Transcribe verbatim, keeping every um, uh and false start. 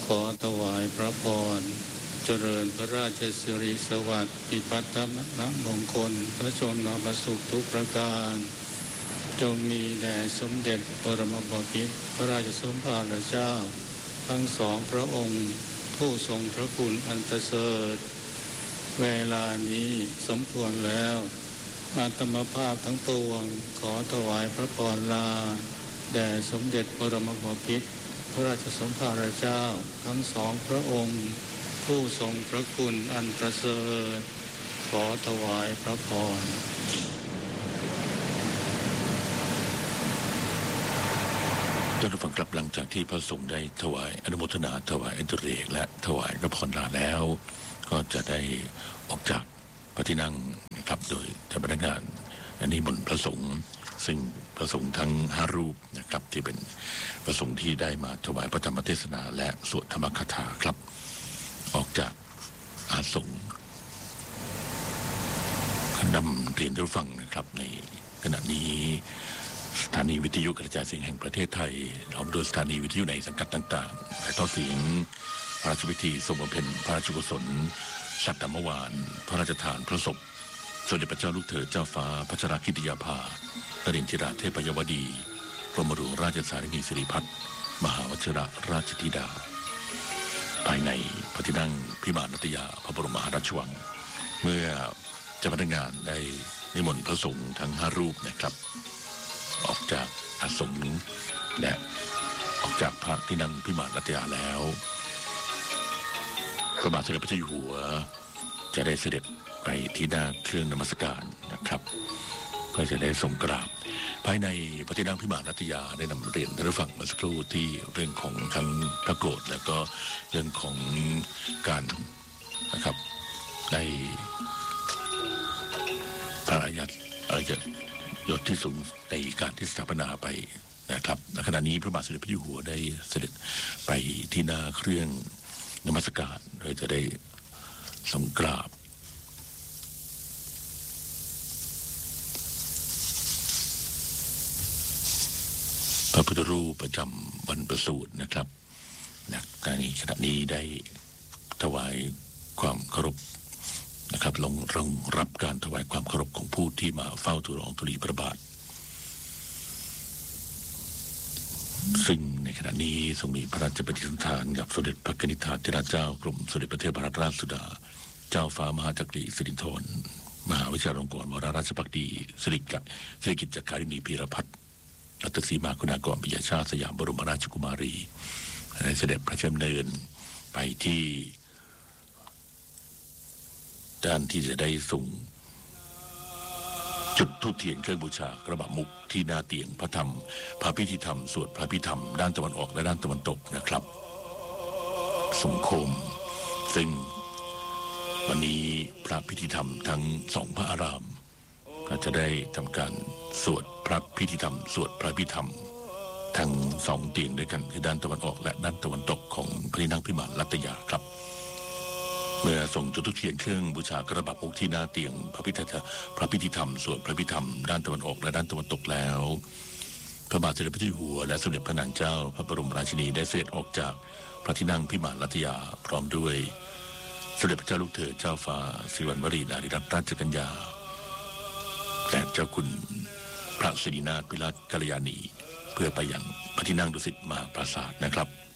อถวายพระพรเจริญพระราชสิริสวัสดิ์พิพัฒนมงคลพระชนมสุขทุกประการจงมีแด่สมเด็จปรมบพิตรพระราชสมภารเจ้าทั้งสองพระองค์ผู้ทรงพระคุณอันประเสริฐเวลานี้สมควรแล้วอาตมภาพทั้งปวงขอถวายพระพรลาแด่สมเด็จปรมบพิตรพระราชสมภารเจ้าทั้งสองพระองค์ผู้ทรงพระคุณอันประเสริฐขอถวายพระพรท่านผู้ฟังครับหลังจากที่พระสงฆ์ได้ถวายอนุโมทนาถวายอันตรเรกและถวายพระพรลาแล้วก็จะได้ออกจากพระที่นั่งนะครับโดยเจ้าพนักงานอันนี้บนพระสงฆ์ซึ่งพระสงฆ์ทั้งห้ารูปนะครับที่เป็นพระสงฆ์ที่ได้มาถวายพระธรรมเทศนาและสวดธรรมคาถาครับออกจากอาสมนำเรียนท่านผู้ฟังนะครับในขณะนี้สถานีวิทยุกระจายเสียงแห่งประเทศไทยพร้อมโดยสถานีวิทยุในสังกัดต่างๆถ่ายทอดเสียงพระราชพิธีทรงบำเพ็ญพระราชกุศลสัตตมวานพระราชทานพระศพสมเด็จพระเจ้าลูกเธอเจ้าฟ้าพัชรกิติยาภานรินทราเทพยวดีกรมหลวงราชสารินีสิริพัฒน์มหาวชิรราชธิดาภายในพระที่นั่งพิมานนัตยาพระบรมมหาราชวังเมื่อเจ้าพนักงานได้นิมนต์พระสงฆ์ทั้งห้ารูปนะครับออกจากอาสมและออกจากพระที่นั่งพิมานนัตยาแล้วพระบาทสมเด็จพระเจ้าอยู่หัวจะได้เสด็จไปที่หน้าเครื่องนมัสการนะครับก็จะได้ทรงกราบภายในพระที่นั่งพิมานนัตยาได้นำเรียนท่านผู้ฟังเมื่อสักครู่ที่เรื่องของทั้งพระโกรธแล้วก็เรื่องของการนะครับได้พระราชอาญายศที่สูงในการที่สถาปนาไปนะครับในขณะนี้พระบาทสมเด็จพระเจ้าอยู่หัวได้เสด็จไปที่หน้าเครื่องนมัสการโดยจะได้ทรงกราบพระพุทธรูปประจำวันประสูตินะครับนะในขณะนี้ได้ถวายความเคารพนะครับลงรองรับการถวายความเคารพของผู้ที่มาเฝ้าทูลละอองธุลีพระบาทซึ่งในขณะนี้ทรงมีพระราชปฏิสันถานกับสมเด็จพระกนิษฐาธิราชเจ้ากรมสมเด็จพระเทพรัตนราชสุดาเจ้าฟ้ามหาจักรีสิรินธรมหาวิชาลงกรณ์วรราชภักดีสิริกัตสิริกิจจการินีพีรพัฒน์รัตนศรีมาคุณากรปิยชาติสยามบรมราชกุมารีได้เสด็จพระราชดำเนินไปที่ด้านที่จะได้ส่งจุดธูปเทียนเครื่องบูชากระบะมุกที่หน้าเตียงพระธรรมพระพิธีธรรมสวดพระพิธรรมด้านตะวันออกและด้านตะวันตกนะครับสงโคมซึ่งวันนี้พระพิธีธรรมทั้งสองพระอารามก็จะได้ทำการสวดพระพิธีธรรมสวดพระพิธรรมทั้งสองเตียงด้วยกันคือด้านตะวันออกและด้านตะวันตกของพระที่นั่งพิมานนัตยาครับเมื่อส่งจุดธูปเทียนเครื่องบูชากระบะมุกที่หน้าเตียงพระพิธีพระพิธีธรรมสวดพระพิธรรมด้านตะวันออกและด้านตะวันตกแล้วพระบาทสมเด็จพระเจ้าอยู่หัวและสมเด็จพระนางเจ้าพระบรมราชินีได้เสด็จออกจากพระที่นั่งพิมานนัตยาพร้อมด้วยสมเด็จพระเจ้าลูกเธอเจ้าฟ้าสิริวัณวรีนารีรัตนราชกัญญาและเจ้าคุณพระสิรินาถปิลกัลยาณีเพื่อไปยังพระที่นั่งดุสิตมหาปราสาทนะครับ